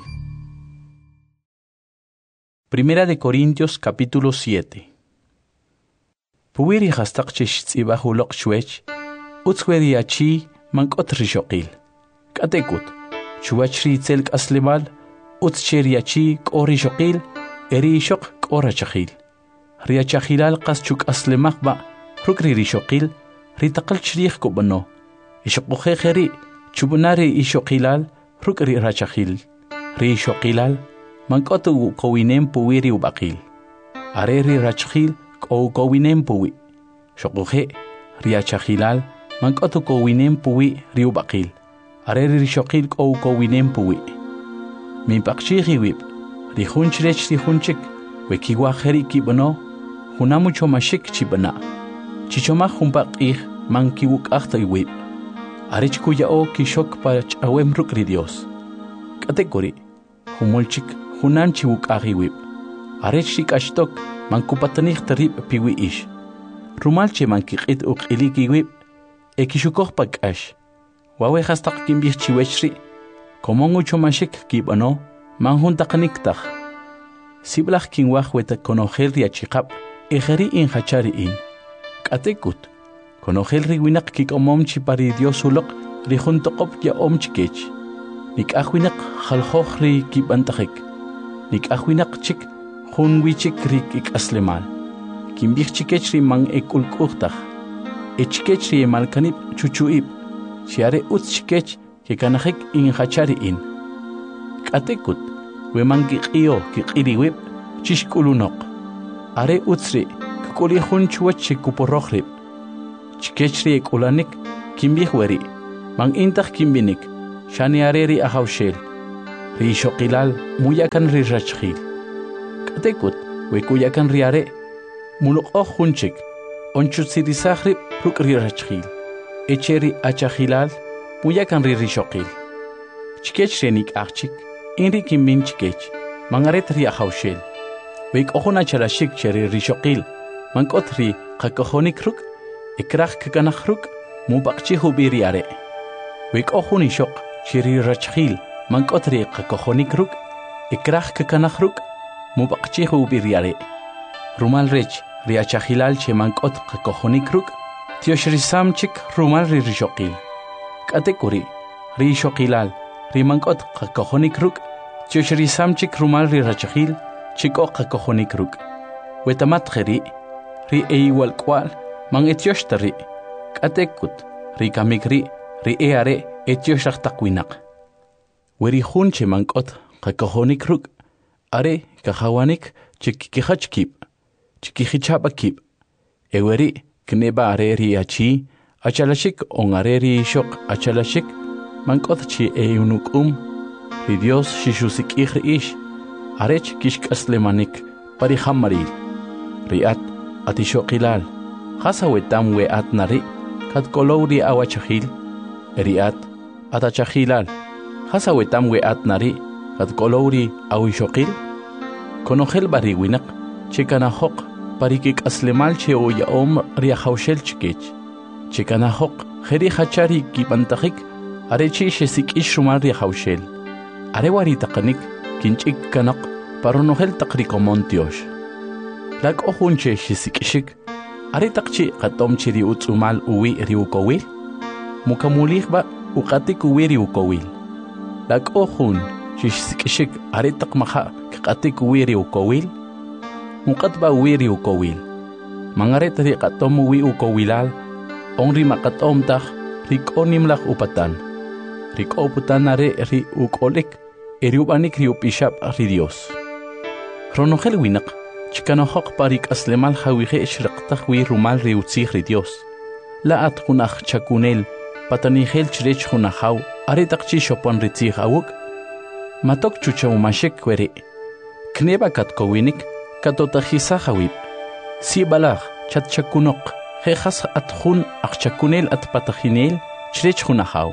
S1: Primera de Corintios capítulo 7. Puwiri hastaq chixtz'ibaj uloq xwech utzweri achi mank'ot rixoqil k'atekut chuwach ri itzel k'aslemal utz che ri achi k'o rixoqil eri ixoq k'o rachajil ri achajilal qas chuk'aslemaj ba' ruk' ri rixoqil ri taqal chrij kub'ano ixoqojej eri chub'na ri ixoqilal ruk' ri rachajil ri ixoqilal mank'ot uk'owinem puwi ri ub'aqil are ri rachajil k'o uk'owinem puwi xoqoje ri achajilal mank'ot uk'owinem puwi ri ub'aqil are ri rixoqil k'o uk'owinem puwi minpaqchij iwib ri jun chrech ri jun chik wekiwaj eri kib'ano junam uchomaxik chib'ana chichomaj junpaq'ij man kiwuk'aj ta iwib arech kuya'o kixok pa ch'awem ruk' ri Dios k'atekuri jumol chik junan chiwuk'aj iwib arech rik'axtok man kupatanij ta rib' piwi ix rumal che man kiq'it uq'ilik iwib kixukoj pa k'ax wawe hastaq kinb'ij chiwech ri komon uchomaxik kib'ano man jun taqniktaj siblaj kinwaj weta konojel ri achiqab' ejeri injachar ri'in k'atekut konojel ri winaq kik'omom chi pa ri Dios uloq ri jun toqob ya'om chikech nik'aj winaq jaljoj ri kib'antajik nik'aj winaq chik jun wichik ri k'aslemal kinb'ij chikech ri man ek'ulk'ujtaj chikech ri emalkanib' chuchu'ib' xiare utz chikech kikanajik injachar ri'in k'atekut we man kiq'iyo kiq'iriwib' chixk'ulunoq are utz ri kuk'uli jun chuwach chikuporroj rib' chikech ri ek'ulanik kinb'ij weri man intaq kimbinik shani areri ahawshel ri shoqilal muyakan ri rachkhil katekut we kuyakan ri are muluq junchik onchutsirisahri ruk ri rachkhil echeri achahilal muyakan ri shoqil chikech renik achik inri kimbin chikech mangaret ri ahawshel we kohona chalashik cheri ri shoqil mankot ri qakohonik ruk ikrah kakanakh ruk mubaqchi hubiri are wek ohuni shoq chiri rachkhil mankotri qakohonik ruk ikrah kakanakh ruk mubaqchi hubiri are rumal rech riachahilal che mankot qakohonik ruk tioshri samchik rumal ri shoqil katekuri ri shoqilal ri mankot qakohonik ruk tioshri samchik rumal ri rachkhil chiko qakohonik ruk wetamat kheri ri eiwal kwal man etioshtari katekut ri kamikri ri eare etioshtaqwinak weri hunche mankot qakohonik ruk are kahawanik chikihachkib chikihichapakib eweri kneba are ri achi achalashik ongare ri shoq achalashik mankot chi eunukum ri Dios shishusik ish are chikishkaslemanik parihamaril riat atishoqilal Hasawetam we at nari, kat kolori awachahil, eriat, atachahilal. Hasawetam we at nari, kat kolori awishokil. Konohel bariwinak, chikanahok, parikik aslemal che o yaom riahaushel chikech. Chikanahok, heri hachari kipantahik, arechi shesik ishumal riahaushel. Arewari takanik, kinchik kanak, paronohel takrikomontiosh. Lak ohunche shesik ishik, Ari takchi katom chiri utsumal uwi riukowil. Mukamulihba ukatik uwi riukowil. Lag ohun shishik ari takmaha katik uwi riukowil. Mukatba uwi riukowil. Mangaret ri katom uwi ukowilal. Onri makatom tak rikonimlak upatan. Rikoputan are ri ukolik. Eriubanik riupishap ri Dios. Ronogel winak. Chikanohok parik aslemal hawihe shraqtahwi rumal riutzih ri Dios. La atkunach chakunel patanihel chrech hunahaw aritaqchi shopon ritzih awuk. Matok chuchawmashek kwere. Kneba katkowinik katotajisa hawib. Si balach chatchakunok hejas atjun achchakunel atpatajinel chrech hunahaw.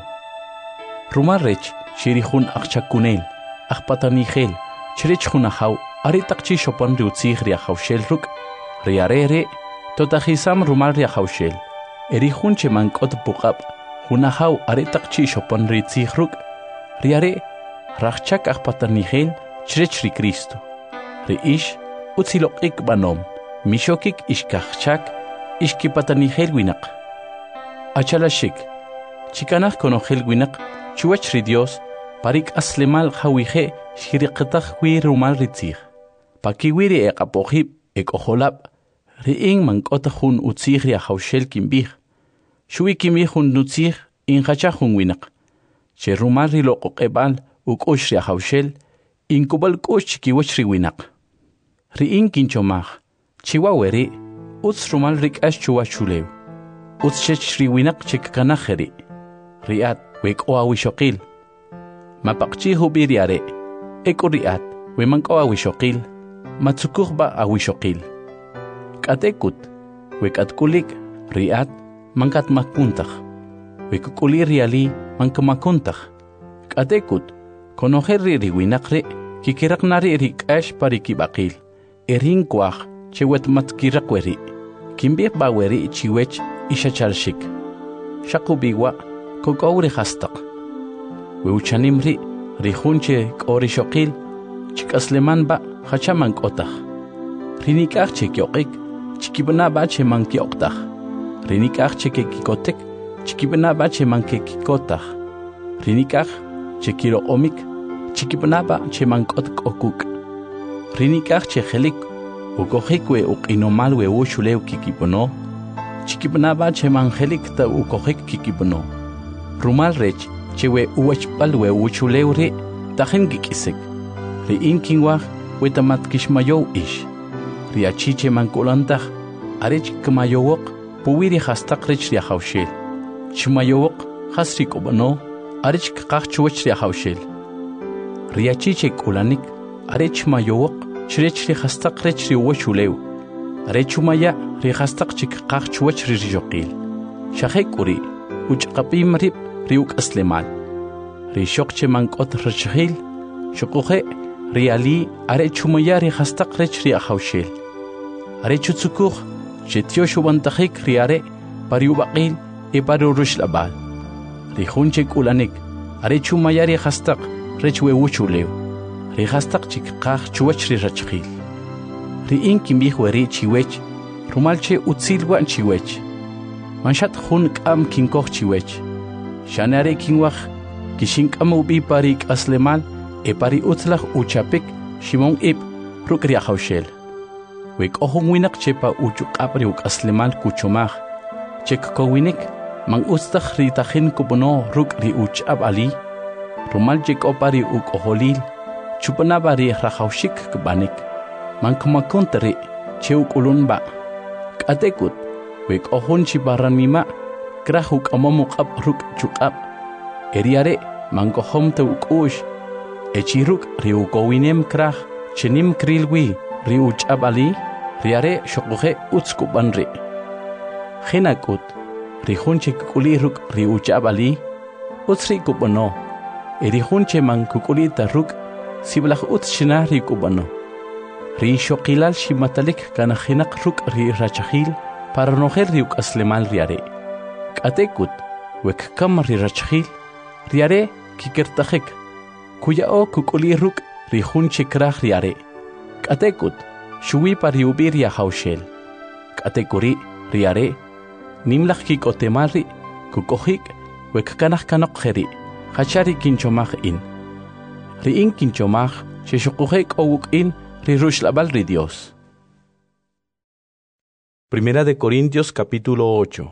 S1: Rumal rech shirihun achchakunel achpatanihel chrech hunahaw Aritakchi shopon riutzih riahaushel ruk, riarere, totahisam rumal riahaushel. Erihunche mankot bukab, hunahaw aritakchi shopon ritzih ruk, riare, rachchak achpatanihel, chrechri Cristo. Riish, utzilokik banom, mishokik ishkachchak, ishkipatanihel winak. Achalashik, chikanach konohel winak, chuachri Dios, parik aslemal hawihe, shiriqtach wi rumal ritzih. Pakiwiri apohib oholab, riing mankotahun utzih riahaushel kimbih. Shui kimbihun nutzih inhachahun winak. Che rumal rilokokebal ukush riahaushel, inkubal kush chikiwachri winak. Riing kinchomach, chiwaweri, utz rumal rikash chuachulew. Utz chechri winak chikkanaheri. Riat wek oawishokil. Mapakchi hubiriare, eko riat, we mankoawishokil. Matsukuhba awishokil. Katekut, wekatkulik, riat, mankat makuntach. Wekukuli riali, mankamakuntach. Katekut, konoherri riwinakre, kikiraknari rikash parikibakil. Erin kwach, chewet matkirakweri. Kimbir baweri chiwech ishachalshik. Shakubiwa, kokauri hastak. Weuchanimri, rihunche korishokil, chikasleman ba, hachaman kotach. Rinikach chekyoqik, chikibna ba cheman kyoqtach. Rinikach chekikotek, chikibna ba cheman kekikotach. Rinikach chekiro omik, chikibna ba cheman kotkokuk. Rinikach chehelik, ukohikwe ukinomalwe ushulew kikipono. Chikibna ba cheman helik ta ukohik kikipono. Rumal rech, chewe uwachpalwe uchulewre, tajen gikisek. Riinkinwach, wetamat kishmayow ish. Riachiche mankulantach, arech kmayowok, puwiri hastak rech riahaushel. Chmayowok, hasri kubano arich kakchuwach ri hawshel riachiche kulanik arich mayowok chrech ri hastaq rech ri wachulew arechumaya ri hastaq chik kakchuwach ri joqil shahekuri uchqapim rib riuk aslemal ri shokche mankot rachhil shukuhe ri ali arechumaya ri hastaq rech ri hawshel arechutsukuh chetio shubantajik ri are pariubaqil e parurush labal ri hunche kulanik arechumaya ri hastaq rech wewuchulew ri hastaq chik kakchuwach ri rachhil ri inkim bihweri chiwech rumalche utsilwa chiwech manshat hun kam kinkoch chiwech shanare kinwach kishinkam ubi parik aslemal e pari utlach uchapik shimon ib rukri hawshel wek ohon winak chepa uchuqapri uk aslemal kuchomach chek kowinik man ustakh ri tahin kubono rukri uchab ali rumal chek opari uk oholil chupana bari rahawshik kbanik man kumakontari cheuk ulunba katekut wek ohon chibaran mima krahuk amamukab ruk chukab eriare man kohom te ukush echiruk riukowinem krah chenim krilwi riuchab ali riare shokuhe utskubanri khinakut rihunche kukuli ruk riuchab ali utsri kubano erihunche man kukulita ruk siblah utshina ri kubano ri shokilal shimatalik kana khinak ruk ri rachahil para noher riuk aslemal riare katekut wek kam ri rachahil riare kikertajek kuyao kukuli ruk ri hunche krah riare katekut shuwi pariubir ya hawshel katekuri riare nimlach kikotemari kukohik wek kanach kanok kheri hachari kinchomach in ri in kinchomach sheshukuhek owuk in ri rushlabal ri Dios. Primera de Corintios capítulo 8.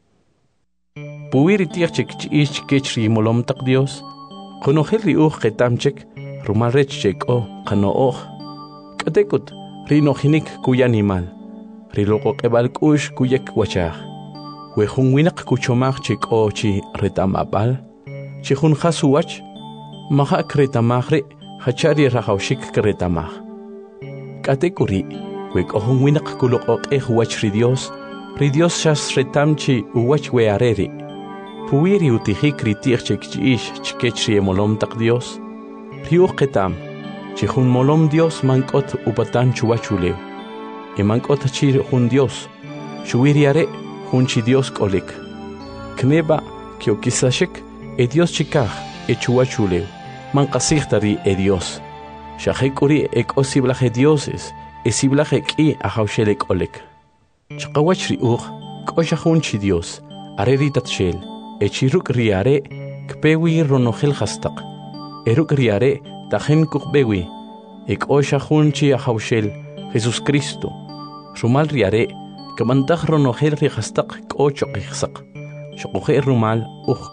S1: Puwiri tiachek chiich kechri molom tak Dios konojel ri ketamchek rumalrech chek o kanooj katekut ri nohinik kuya animal ri loko kebal kush kuyek wachaj wejun winak kuchomach chek o chi retamapal chihun hasuwach maha kretamajre hachari rahawshik kretamaj katekuri wek ohun winak kuloko wach ri Dios shas retamchi uwach weareri puwiri utihik ri tiachek chiish chikechri molom tak Dios riuj ketam chihun molom Dios mankot upatan chuwachulew mankot chir hun Dios shuwiriare hun chi Dios kolik kneba kiokisashek Dios chikaj chuwachulew mankasihtari Dios shahekuri osiblaje dioses esiblaje ki ahawshelek olek chqawach riuj koshahun chi Dios areritat shel echiruk riare kpewi ronojel hastaq eruk riare tajen kukbewi oshahun chi ahawshel Jesus Cristo rumal riare kamantah ronojel ri hastaq kochoqihsaq shoqoje rumal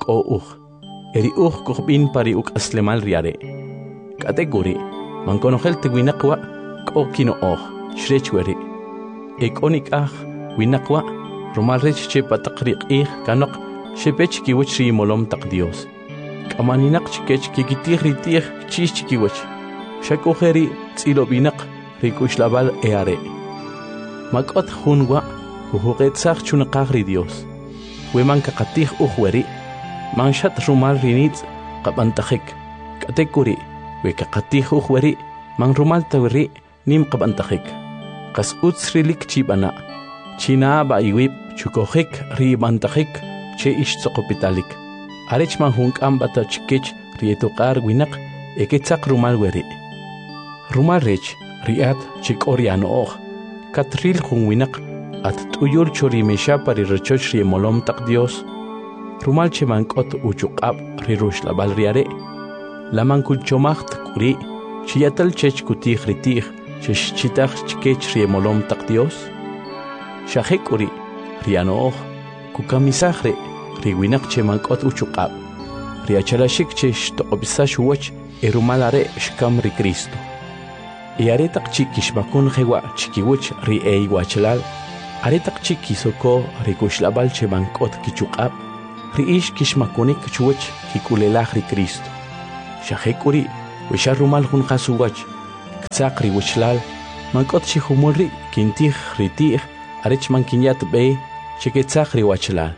S1: eri kukbin pari uk aslemal riare kategori mankonojel te winaqwa kino shrechweri onik winaqwa rumal rech che pataqriq kanok shepech kiwach ri molom tak Dios kamaninaq chikech kikitih ritih chich chikiwach shakojeri tsilobinaq rikushlabal eare makot hunwa huqetsaq chunaqaq ri Dios weman kaqatih ujweri manshat rumal rinitz qabantajek katekuri wekaqatih ujweri man rumal tawri nim qabantajek qas utsrilik chibana china ba iwib chukojek ri bantajek che ishtzokopitalik arech man hunkam bata chikech rietuqar winaq eketzaq rumal weri rumal rech riat chikoriano katril hun winaq at tuyur chorimesha pari rechoch ri molom tak Dios rumal che mankot uchuqab ri rushlabal riare laman kuchomacht kuri chiyatal chech kutih ritih chesh chitach chikech ri molom tak Dios shahekuri riano kukamisahre riwinaq che mankot uchuqab riachalashik che shtoqbisash wach erumalare shkam ri Cristo aretaq chikishmakun jewa chikiwach ri eiwachlal aretaq chikisoko rikushlabal che mankot kichuqab riish kishmakunik chuwach kikulelaj ri Cristo. Shahekuri wisharumal hun qasuwach ksaqri wishlal mankot chihumulri kintij ritij arech mankinyat be cheketzaqri wachlal.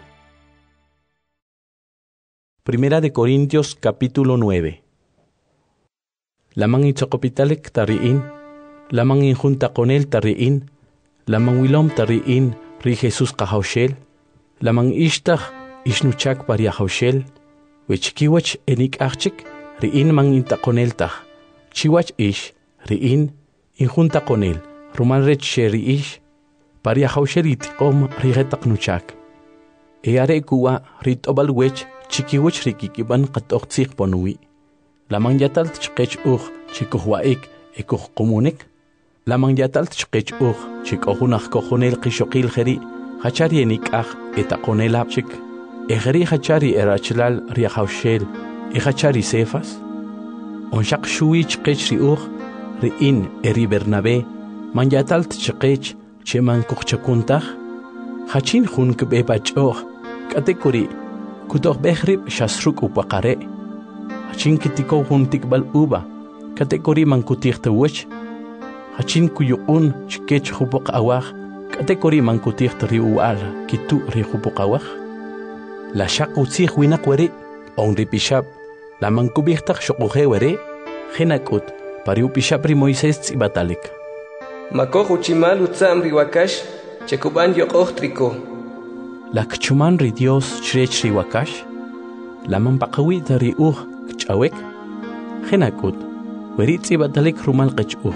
S1: Primera de Corintios capítulo 9. Lamang itzokopitalik tariin, lamang injunta con él tariin, lamang wilom tariin ri Jesús kahaushel, lamang ishtach ishnuchak paria haushel, wechkiwach enik achik riin mang inta con él tach, chiwach ish riin injunta con él, rumalrech sheri ish, paria haushel itikom rigetak nuchak. Eare kuwa rit obalwech chikiwach rikikiban qatoqtsik ponui. Lamang yatal tchqech chikuhwaik ekuh komunik. Lamang yatal tchqech chikohunach kohonel qishokil kheri hachari enikah etakonel apchik. Egeri hachari erachlal riahaushel hachari sefas. Onshaq shui tchqech riin eri Bernabe man yatal tchqech cheman kuchchakuntah. Hachin hun kbebachoh katekuri kutoh behrib shasruk upaqare. Hachin kitiko hun tikbal uba katekuri mankutih tawach. Hachin kuyuun chkech hupok awah katekuri mankutih riual kitu ri hupok awah. La shaq utsih winak wari on ripishab la mankubihtak shokuhe wari henakut pariu pishab ri Moisés tsibatalik.
S2: Makoh uchimal utsam riwakash chekuban yokoh triko.
S1: La kchuman ri Dios chrech ri wakash, la mampaqawi ri kchawek, henakut, weritzi batalik rumal kchuh,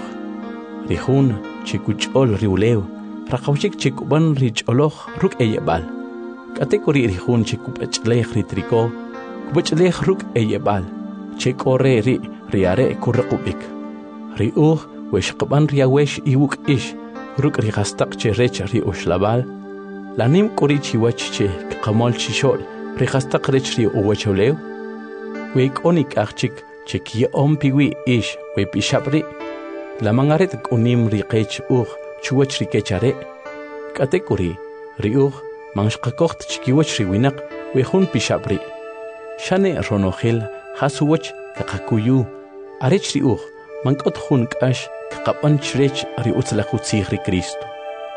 S1: ri hun chikuchol ri uleo, rakawchik chikuban ri choloh ruk eyebal, katekuri ri hun chikupachlech ri triko, kupachlech ruk eyebal, chekore ri are kurrakubik, ri weshqaban ri awesh iwuk ish, ruk ri gastak cherech ri ushlabal, Lanim kuri chiwach che kamol chishol rehastaq rech ri uwacholeo. Weik onik achik chekia ompiwi ish we pishabri. La mangaret unim ri qech chuwach ri kechare. Katekuri ri manshqakoht chikiwach ri winak we hun pishabri. Shane ronohel hasuwach kakakuyu arech ri mankot hun kash kaqapan chrech ri utzlachutzih ri Cristo.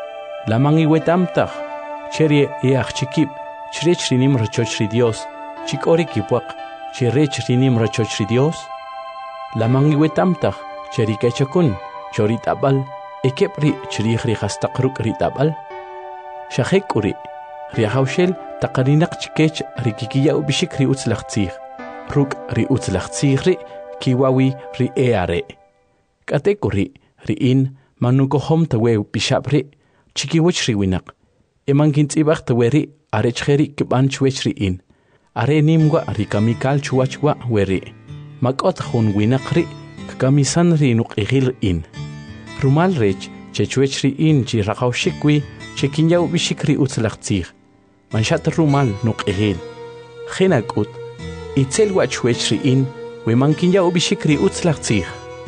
S1: La mangi wetamtach Cherie chikip, chrech rinim rachoch ri Dios, chikori kipuak, cherech rinim rachoch ri Dios. La mangiwetamtach, cherikechakun, choritabal, ekepri chrich ri hastakruk ritabal. Shahekuri, riahaushel, takarinak chikech rikikiya ubishik ri utzlachtzih, ruk ri utzlachtzih ri, kiwawi ri eare. Katekuri, riin, manukohom tawe pishabri, chikiwich ri winak. Eman kintzibach taweri arechheri kibanchwech riin. Are nimwa rikamikal chuachwa weri. Makot hun winakri kamisan ri nuqihil in. Rumal rech chechwech riin chi rakawshikwi chekinyaw bishikri utzlachtzih. Manshat rumal nuqihil. Khenakut itzel wachwech riin we mankinyaw bishikri utzlachtzih.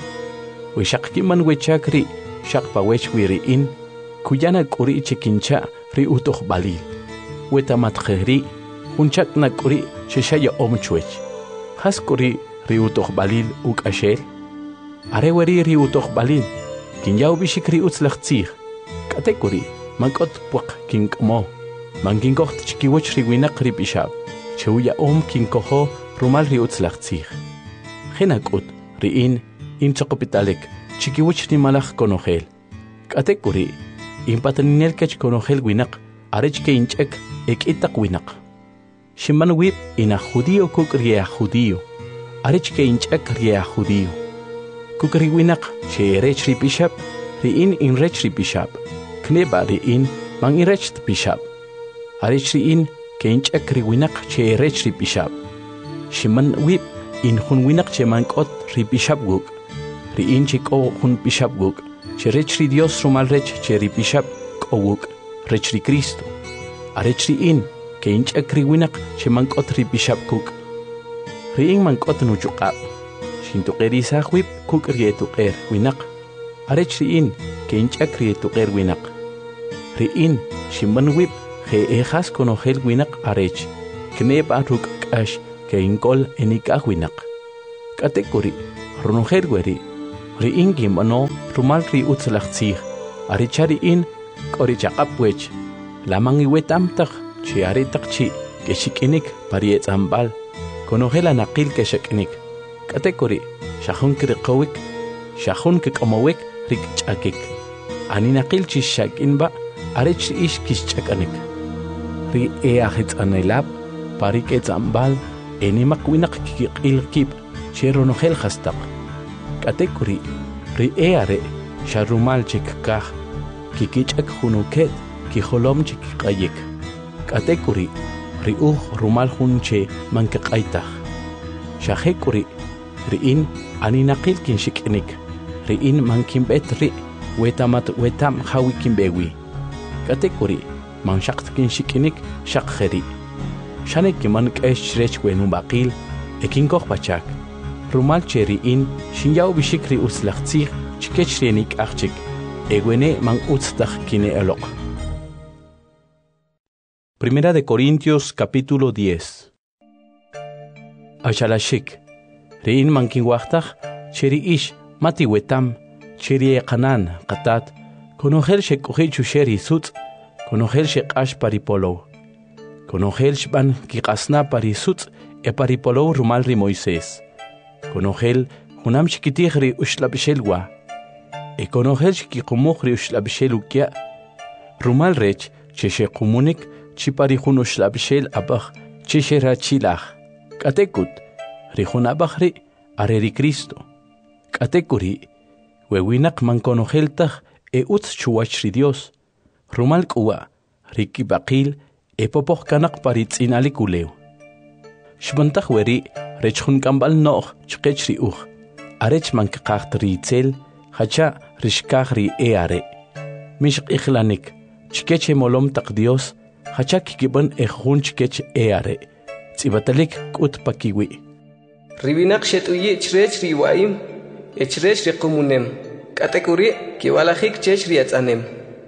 S1: We shakkiman wechakri shakpawech wiriin kuyana kuri chekincha ri utoh balil. Wetamatkheri, hunchak nakuri sheshaya omchwech. Haskuri ri utoh balil ukashel. Areweri ri utoh balil. Kinyaw bishik ri utzlachtzih. Katekuri, mankot puak kinkmo. Mankinkoht chikiwach ri winak ri bishab. Chewya kinkoho rumal ri utzlachtzih. Henakut, riin, inchokopitalik, chikiwach ni malach konohel. Katekuri, Impataninel kech konogel winak, arech ke inchek itak winak. Shiman wip ina judío kuk ria judío, arech ke inchek ria judío. Kuk ri winak che rech ri bishap, riin in rech ri bishap, kneba riin mang in rech bishap. Arech riin ke inchek ri winak che rech ri bishap. Shiman wip in hun winak che mankot ri bishap guk, riin chiko hun bishap guk. Cherech ri Dios rumal rech cheri bishap kowuk rech ri Cristo. Arech ri in ke inchak ri winak che mankot ri bishap kuk. Ri in mankot nuchukab. Shintuqeri sahwip kuk ri etuqer winak. Arech ri in ke inchak ri etuqer winak. Ri in shimban wip he ehas konogel winak arech knepa ruk kash ke inkol enikah winak. Katekuri runuher weri ri ingim ano rumal ri utzlachtzih arichari in kori chaqapwech lamang iwetamtak chi aritak chi keshikinik pariet ambal konohela naqil keshikinik. Katekuri shahun kirqawik shahun kikamawik rik chakik ani naqil chi shakinba arich ish kishchakanik ri ahit anelab parik ambal enimak winak kikilkip cheronohel hastak. Katekuri ri are sharumal chikkah kikichak hunuket kiholom chikkayik. Katekuri ri rumal hunche mankaqaitah. Shahekuri ri in aninaqil kinshikinik ri in mankimbet ri wetam hawi kimbewi. Katekuri manshakt kinshikinik shakheri. Shanek man keshrech wenu baqil ekinkoh pachak. Rumal cheri in shinyaw bishikri uslachtzih chikechrenik achik egwene man utztach kine elok. Primera de Corintios capítulo 10. Ashalashik rein man kinwachtach cheri ish mati wetam cheri qanan qatat konohel shekuhi chusheri sutz konohel shekash paripolo konohel shban kiqasna parisutz e paripolo rumal ri Moisés. Konogel hunam shikitihri ushlabishelwa e konogel shikikumuhri ushlabishelukia rumal rech cheshe kumunik chipari hun ushlabishel abach cheshe rachilach katekut rihun abachri areri Cristo katekuri wewinak man konogeltach e utz chuachri Dios rumal kuwa riki bakil e popoch kanak paritzinali kuleu shbantach weri rechun kambal noch chqechri arech man kaqachtri tzel hacha rishkagri are mish ikhlanik chkeche molom taq Dios hacha kikiban ejun chkech are tsibatalik kut pakiwi
S2: ribinak shetuyi chrech riwaim echrech riqumunem katekuri kiwalahik chech riatsanem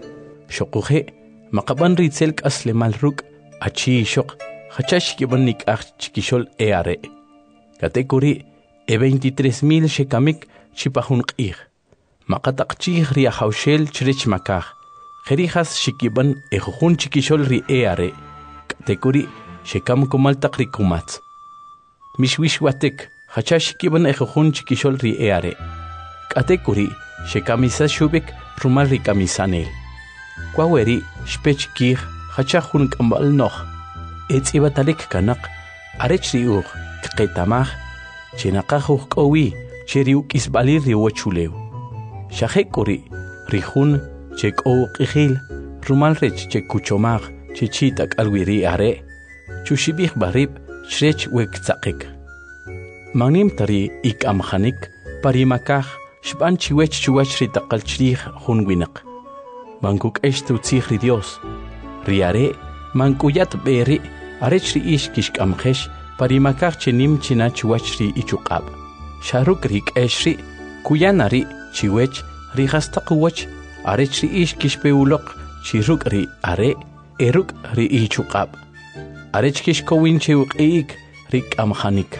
S1: shoquhe maqaban ritzel kaslemal ruk achi shoq hacha kiban nikach chikishol are Katekuri e 23,000 shekamik chipahun qih. Maqataqchih ria haushel chrech makah. Jerijas shikiban e jujun chikishol ri are. Katekuri shekam kumal taqri kumatz. Mishwishwatek hacha shikiban e jujun chikishol ri are. Katekuri shekamisa shubik rumal ri kamisanel. Kwaweri shpech kih hacha hun kambal noch. Etzibatalik kanak arech riur. Qetamah chinaqajuh q'owi cheriuk isb'ali riwochulew shajek'uri rijun chek'ow q'ijil rumal rech chekuchomaj chichita k'alwiri are chuxib'ij barib chrech wektzaqik magnim tari ik'amjanik parimakaj xb'an chiwech chuwach ritaqal chrij jun winaq mankuk'ex tutzij ri Dios ri are mankuyat b'eri arech ri'ix kixk'amjex parimakaj chenim china chuachri ichuqab sharuk rik eshri kuyanari chiwech rihastaqwach arechri ish kishpeuloq chiruk ri are eruk ri ichuqab arech kishkowin chiwqik rik amhanik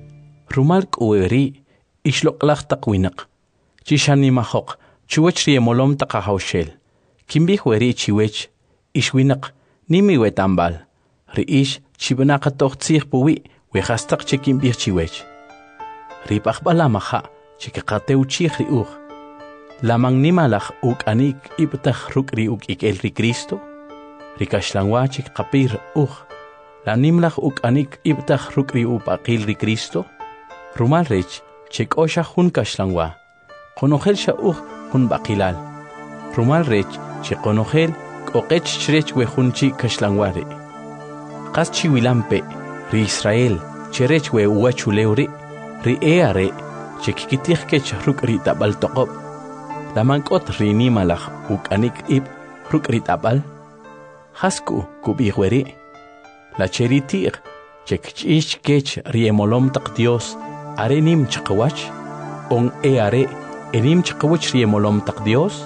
S1: rumal qweri ishloqlaq taqwinaq chishani mahoq chuwachri molom taqahawshel kimbih weri chiwech ishwinaq nimi wetambal ri ish chibanaqa toqtzih puwi wehastaq chekimbih chiwech ripaqbala maha chikaqateu chih ri lamang nimalaj anik ibtaj ruk ri ikel ri Cristo rikashlanwa chikqapir la nimlaj anik ibtaj ruk ri upaqil ri Cristo rumal rech chek'osha jun kashlanwa qonojel xa jun baqilal rumal rech chiqonojel k'oqech chrech wejun chi kashlanwa ri qas chiwilampe ri Israel cherech we uachulewri ri are chekikitij kech ruk ri tabal toqob lamank'ot ri nimalaj anik ib ruk ri tabal hasku kubij weri la cheritiq chekch'ix kech ri emolom taq Dios are nim chqawach on are enim chqawach ri emolom taq Dios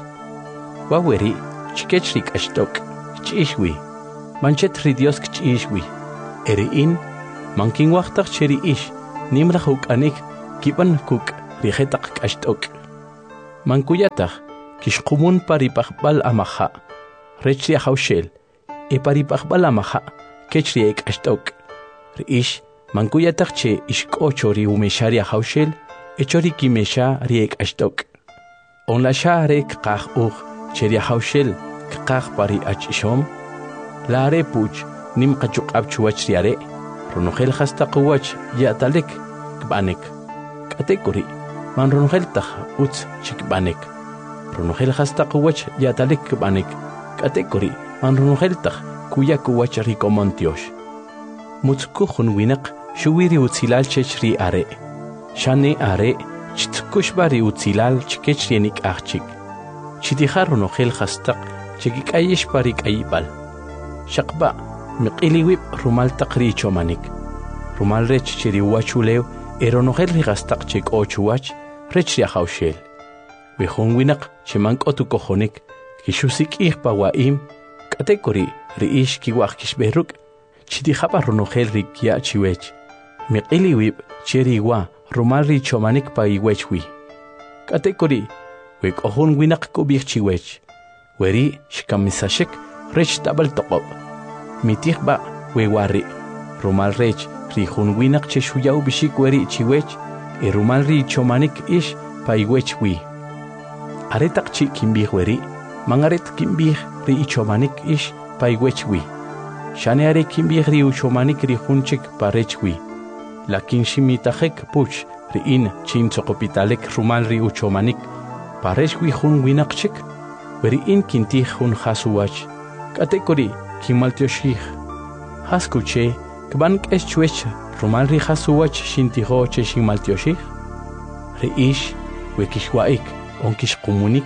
S1: waweri chkech ri k'axtok ch'ixwi manchet ri Dios kch'ixwi Eriin, mankin waqtaq cheri ish, nimraq ukanik, kipan kuk rijetaq kashtok. Mankuyataq, kishqumun paripaqbal amaja, rechri haushel, paripaqbal amaja, kechri ekashtok. Riish, mankuyataq che ishk'ocho ri umesharia haushel, echori kimesha riek ashtok. On la share kqaq cheri haushel, kqaq pari achishom, la are puch, nim qachuk abchuach riare, ronogel hastaqwach yatalek, kbanek. Katekuri, man ronogel taq utz chikbanek. Ronogel hastaqwach yatalek kbanek. Katekuri, man ronogel taq kuyakuwach rikomontiosh. Mutzkukhun winak, shuwiri utzilal chechri are. Shane are, chitkushbari utzilal chikechrienik achik. Chitihar ronogel hastaq, chikik ayesh parik ayibal. Shaqba, miqiliwib rumal taqri chomanik. Rumal rech chiri wachulew, eronogel rigastaq chik ochuwach, rech riahaushel. Wihun winak, chimank otukohonik, kishusik ihpawaim, katekori, riish kiwak kishberuk, chitihapa ronogel rikia chiwech. Miqiliwib, chiri wa, rumal ri chomanik pa iwechwi. Katekori, wik ohun winak kubik chiwech. Weri, shikamisashik, rech tabal toqob. Mitihba wewari, rumal rech rihun winak cheshuyaw bishik weri chiwech, rumal ri chomanik ish pa iwechwi. Aretak chi kimbih weri, mangaret kimbih ri chomanik ish pa iwechwi. Shane are kimbih ri chomanik rihunchik pa rechwi. Lakin shimitajek puch riin chin tsokopitalek rumal ri chomanik pa rechwi hun winak chik, weri in kintih hun hasuwach. Katekori kimaltioshih. Haskuche, kbank eschwech, rumal ri hasuwach shintiho che shimaltioshih. Reish, wekishwaik, onkishkumunik,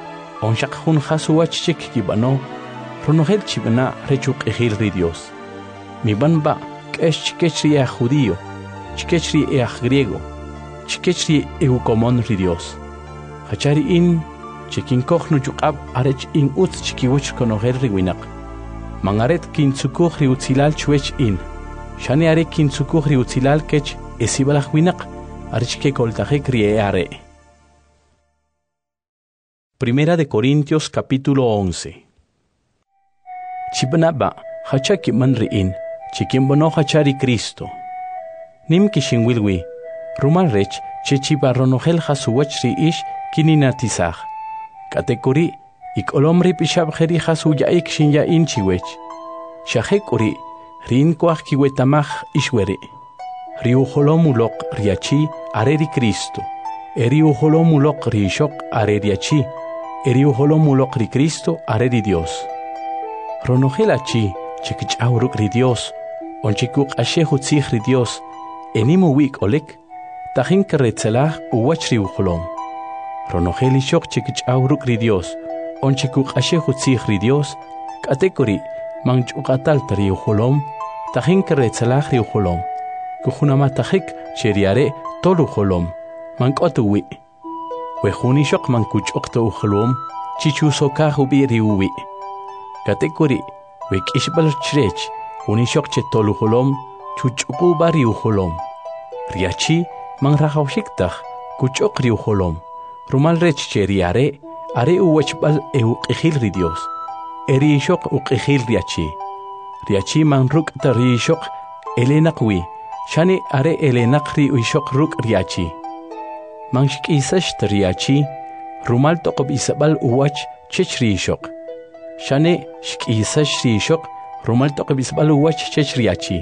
S1: onshak hasuwach chik kibano, ronogel chibana rechuk ejil ri Dios. Mi banba, kesh chikechri judío, chikechri griego, chikechri eukomon ri Dios. Hachari in, chikin kochnu yukab arech in utz chikiwach konogel ri winak. Mangaret kintsukuj ri utzilal chwech in. Shane are kintsukuj ri utzilal kech esibalaj winak arech ke koltajek ri are. Primera de Corintios capítulo 11. Chibnaba hachaki man riin, chikin bono hachari Cristo. Nim kishinwilwi, rumal rech chechiba ronogel hasuwach ri ish kininatizaj. Katekuri, ik olomri pishab jeri hasu yaik shin ya inchiwech. Shahekuri, rin kwach kiwetamach ishwere. Riu holomulok riachi areri Cristo. Eriu holomulok rishok areriachi. Eriu holomulok ri Cristo areri Dios. Ronogelachi, chekich auruk ri Dios. Onchikuk ashehu tzich ri Dios. Enimu wik olek. Tajin keretzelach uwach riu holom. Ronogeli shok chekich auruk ri Dios. Onchikuk ashehu tzich ri Dios. Katekuri, manchukatal tari uholom. Tajin keretzelach ri uholom. Kujunamatahik cheriare tolu holom. Mankotuwi. Wehuni shok mankuchokto uholom. Chichusokah ubi riuwi. Katekuri, wek ishbal chrech. Hunishok che tolu holom. Chuchuku bari uholom. Riachi, manrahaushiktaj. Kuchok ri uholom. Rumal rech cheriare. Are uwachbal euqihil ri Dios. Eri shok uqihil riachi. Riachi manruk tari shok. Elenaqwi. Shani are elenaqri uishok ruk riachi. Manshik isash riachi. Rumal toqob isabal uwach chech rishok. Shani shik isash rishok. Rumal toqob isabal uwach chech riachi.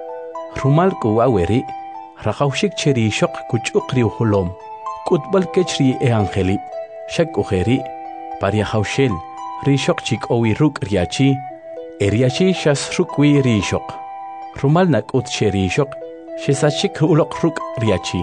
S1: Rumal kuwaweri. Rakaushik cherishok kuchukri uhulom. Kutbal kechri angelip. Shak ujeri. Paria haushel. Rishok chik owi ruk riachi. Eriachi shas rukwi rishok. Rumal nak ut cherishok. Shesachik ulok ruk riachi.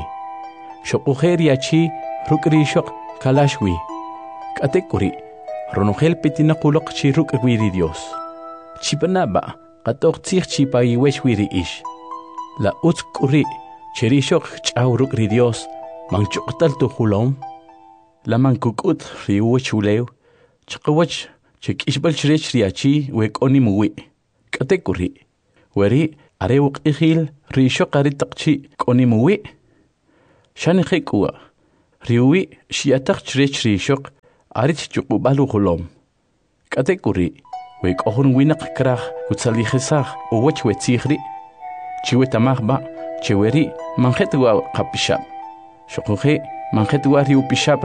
S1: Shok riachi ruk rishok kalashwi. Katekuri. Ronogel pitinakulok chi ruk wiri Dios. Chipanaba. Katok tzich chipa iwech wiri ish. La ut kuri. Cherishok chau ruk ri Dios. Manchuktal tu hulom. La mankukut riu chuleu. Chakawach chik ishbal chrech riachi wek onimuwi. Katekuri. Weri Arewuk ihil risho qaritaqchi konimuwi. Shani khikwa. Riwi shiatak chrech rishok arich chukubalu hulom. Katekuri. Wek ohun winak krach utsalihisach uwach wetzihri. Chiwetamahba cheweri manjetwa kapishab. Shokuhe manjetwa riupishab.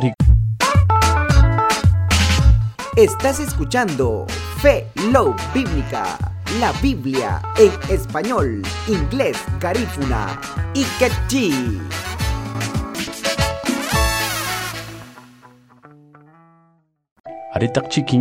S3: Estás escuchando Fe Love Bíblica, la Biblia en español, inglés, garífuna y quechí.
S1: Aritak chikin